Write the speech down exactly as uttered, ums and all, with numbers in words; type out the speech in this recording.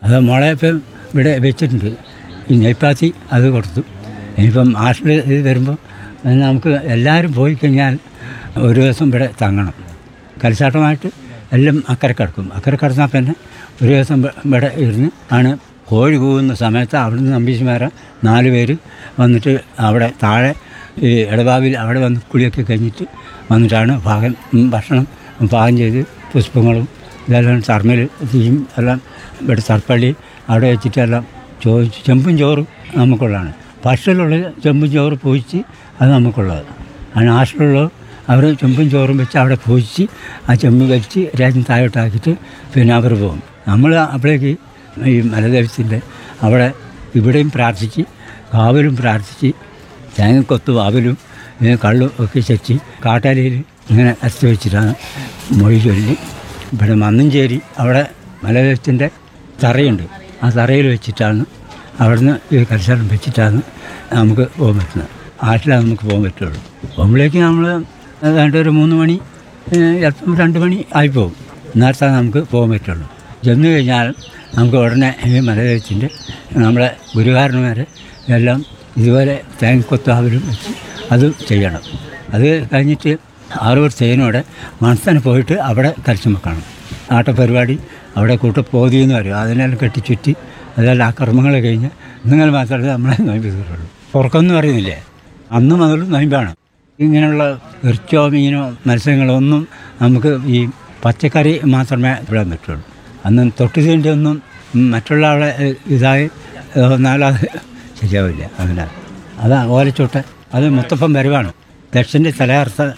അത് മുള ഇപ്പം ഇവിടെ വെച്ചിട്ടുണ്ട്. ഈ നെയ്പ്പാത്തി അത് കൊടുത്തു. ഇനിയിപ്പം ആഷിൽ ഇത് വരുമ്പോൾ നമുക്ക് എല്ലാവരും പോയി കഴിഞ്ഞാൽ ഒരു ദിവസം ഇവിടെ തങ്ങണം. കൽച്ചാട്ടമായിട്ട് എല്ലാം അക്കരെ കിടക്കും. അക്കരെ കിടന്നാൽ പിന്നെ ഒരു ദിവസം ഇവിടെ ഇരുന്ന് ആണ് കോഴി കൂവുന്ന സമയത്ത് അവിടുന്ന് നമ്പീശുമാരെ നാല് പേര് വന്നിട്ട് അവിടെ താഴെ ഈ ഇടവാവിൽ അവിടെ വന്ന് കുളിയൊക്കെ കഴിഞ്ഞിട്ട് വന്നിട്ടാണ് പാകം ഭക്ഷണം പാകം ചെയ്ത് പുഷ്പങ്ങളും ഇതെല്ലാം ചർമ്മൽ തീയും എല്ലാം ഇവിടെ തർപ്പള്ളി അവിടെ വെച്ചിട്ടെല്ലാം ചോദിച്ച് ചെമ്പും ചോറും നമുക്കുള്ളതാണ്. പക്ഷിലുള്ള ചെമ്പും ചോറ് പൂജിച്ച് അത് നമുക്കുള്ളത്. അതിന് ആശുള്ള അവർ ചെമ്പും ചോറും വെച്ച് അവിടെ പൂജിച്ച് ആ ചെമ്പ് കഴിച്ച് രാജ്യം താഴോട്ടാക്കിയിട്ട് പിന്നെ അവർ പോകും. നമ്മൾ അപ്പോഴേക്ക് ഈ മലദേവത്തിൻ്റെ അവിടെ ഇവിടെയും പ്രാർത്ഥിച്ച് കാവലും പ്രാർത്ഥിച്ച് തേങ്ങക്കൊത്ത് വാവലും കള്ളും ഒക്കെ ചെച്ച് കാട്ടാലയിൽ ഇങ്ങനെ അരച്ച് വെച്ചിട്ടാണ് മൊഴി ചൊല്ലി ഇവിടെ മന്നഞ്ചേരി അവിടെ മലദേവത്തിൻ്റെ തറയുണ്ട്. ആ തറയിൽ വെച്ചിട്ടാണ് അവിടുന്ന് ഈ കൽച്ചാട്ടം വെച്ചിട്ടാണ് നമുക്ക് പോകാൻ പറ്റുന്നത്. ആറ്റിലാണ് നമുക്ക് പോകാൻ പറ്റുള്ളൂ. പോകുമ്പോഴേക്ക് നമ്മൾ ഏതാണ്ട് ഒരു മൂന്ന് മണി ചിലപ്പം രണ്ട് മണി ആയിപ്പോവും. നേരത്താണ് നമുക്ക് പോകാൻ പറ്റുള്ളൂ. ചെന്ന് കഴിഞ്ഞാൽ നമുക്ക് ഉടനെ ഈ മലദേവത്തിൻ്റെ നമ്മളെ ഗുരുകാരന്മാരെ എല്ലാം ഇതുപോലെ തേങ്ങക്കൊത്താവലും വെച്ച് അത് ചെയ്യണം. അത് കഴിഞ്ഞിട്ട് ആറൂർ തേനോടെ മണത്തന് പോയിട്ട് അവിടെ കരച്ചു വെക്കണം. ആട്ടപ്പരിപാടി അവിടെ കൂട്ടപ്പോതി എന്ന് പറയും. അതിനെല്ലാം കെട്ടിച്ചുറ്റി അതെല്ലാം ആ കർമ്മങ്ങൾ കഴിഞ്ഞ് നിങ്ങൾ മാത്രമേ നമ്മളെ നൊയമ്പ് തീരുള്ളൂ. പുറക്കൊന്നും പറയുന്നില്ലേ, അന്ന് മുതൽ നൊയമ്പാണ്. ഇങ്ങനെയുള്ള ഇറച്ചോ മീനോ മത്സ്യങ്ങളോ ഒന്നും നമുക്ക് ഈ പച്ചക്കറി മാത്രമേ ഇടാൻ പറ്റുള്ളൂ. അന്ന് തൊട്ട് തീൻ്റെ ഒന്നും മറ്റുള്ള ആളെ ഇതായി വന്നാലത് ശരിയാവില്ല. അങ്ങനെ അതാ ഓലച്ചോട്ട് അത് മുത്തപ്പം വരവാണ്. ദക്ഷൻ്റെ തലയർത്ത